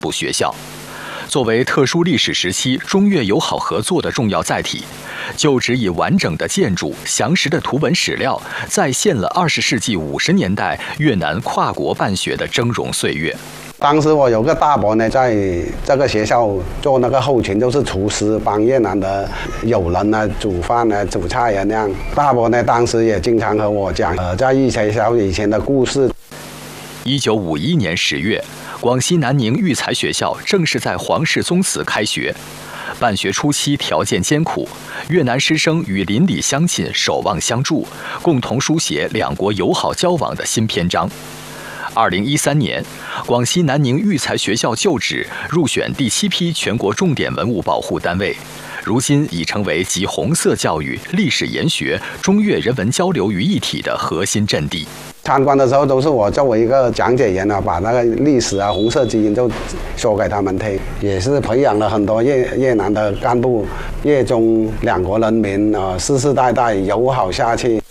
部学校。作为特殊历史时期中越友好合作的重要载体，旧址以完整的建筑、详实的图文史料，再现了20世纪50年代越南跨国办学的峥嵘岁月。 当时我有个大伯呢，在这个学校做那个后勤，就是厨师，帮越南的友人呢煮饭呢、煮菜啊那样。大伯呢，当时也经常和我讲在育才学校以前的故事。 1951年10月，广西南宁育才学校正式在皇室宗祠开学。办学初期条件艰苦，越南师生与邻里乡亲守望相助，共同书写两国友好交往的新篇章。2013年，广西南宁育才学校旧址入选第7批全国重点文物保护单位，如今已成为集红色教育、历史研学、中越人文交流于一体的核心阵地。 参观的时候都是我作为一个讲解员把那个历史啊、红色基因就说给他们听，也是培养了很多越南的干部，越中两国人民世世代代友好下去。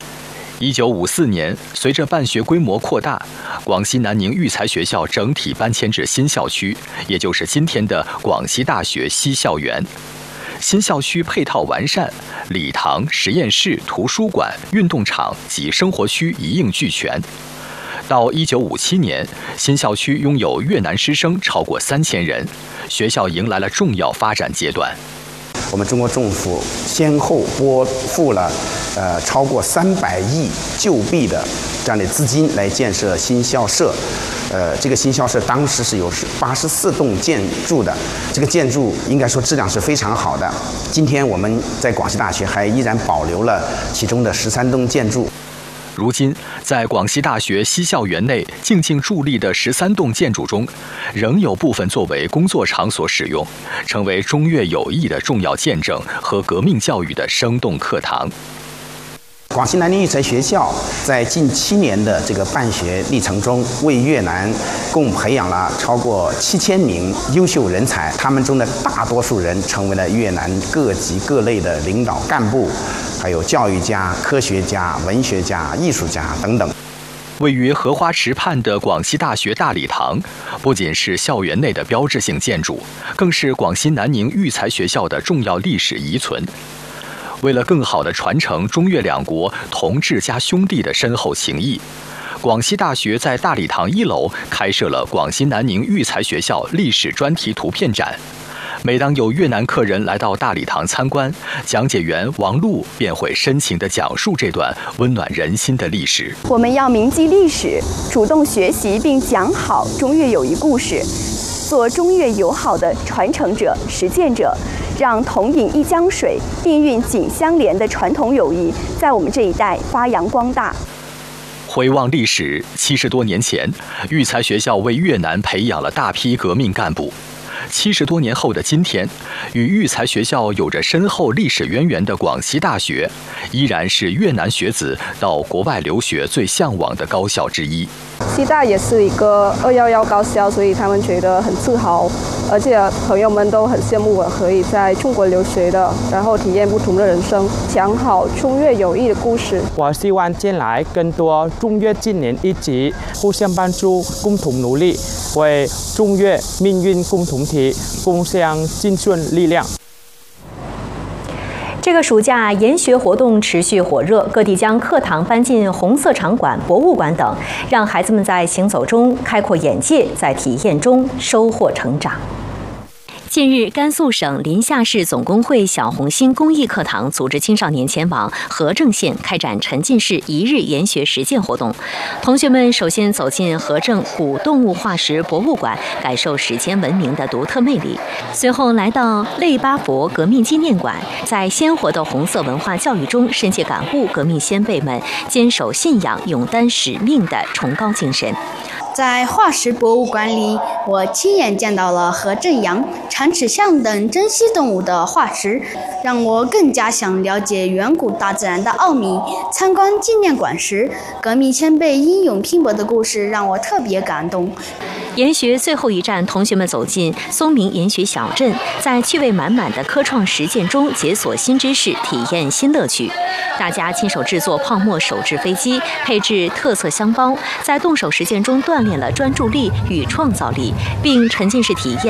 1954年，随着办学规模扩大，广西南宁育才学校整体搬迁至新校区，也就是今天的广西大学西校园。新校区配套完善，礼堂、实验室、图书馆、运动场及生活区一应俱全。到1957年，新校区拥有越南师生超过3000人，学校迎来了重要发展阶段。 我们中国政府先后拨付了超过300亿旧币的这样的资金来建设新校舍。这个新校舍当时是有84栋建筑的，这个建筑应该说质量是非常好的。今天我们在广西大学还依然保留了其中的13栋建筑。 如今，在广西大学西校园内静静伫立的13栋建筑中，仍有部分作为工作场所使用，成为中越友谊的重要见证和革命教育的生动课堂。 广西南宁育才学校在近7年的这个办学历程中，为越南共培养了超过7000名优秀人才，他们中的大多数人成为了越南各级各类的领导干部，还有教育家、科学家、文学家、艺术家等等。 位于荷花池畔的广西大学大礼堂，不仅是校园内的标志性建筑，更是广西南宁育才学校的重要历史遗存。为了更好地传承中越两国同志加兄弟的深厚情谊，广西大学在大礼堂1楼开设了广西南宁育才学校历史专题图片展。每当有越南客人来到大礼堂参观，讲解员王璐便会深情地讲述这段温暖人心的历史。 我们要铭记历史，主动学习并讲好中越友谊故事，做中越友好的传承者、实践者，让同饮一江水、命运紧相连的传统友谊在我们这一代发扬光大。 回望历史，70多年前，育才学校为越南培养了大批革命干部。70多年后的今天，与育才学校有着深厚历史渊源的广西大学，依然是越南学子到国外留学最向往的高校之一。 西大也是一个211高校，所以他们觉得很自豪，而且朋友们都很羡慕我可以在中国留学的，然后体验不同的人生，讲好中越友谊的故事。 我希望将来更多中越青年一起互相帮助，共同努力，为中越命运共同体共享精神力量。 这个暑假，研学活动持续火热，各地将课堂搬进红色场馆、博物馆等，让孩子们在行走中开阔眼界，在体验中收获成长。近日，甘肃省临夏市总工会小红星公益课堂组织青少年前往和正县开展沉浸式1日研学实践活动。同学们首先走进和正古动物化石博物馆，感受史前文明的独特魅力。随后来到类巴佛革命纪念馆，在鲜活的红色文化教育中，深切感悟革命先辈们坚守信仰、勇担使命的崇高精神。 在化石博物馆里，我亲眼见到了和正羊、长齿象等珍稀动物的化石，让我更加想了解远古大自然的奥秘。参观纪念馆时，革命先辈英勇拼搏的故事让我特别感动。 研学最后一站，同学们走进松明研学小镇，在趣味满满的科创实践中解锁新知识，体验新乐趣。大家亲手制作泡沫手制飞机，配置特色箱包，在动手实践中锻炼了专注力与创造力，并沉浸式体验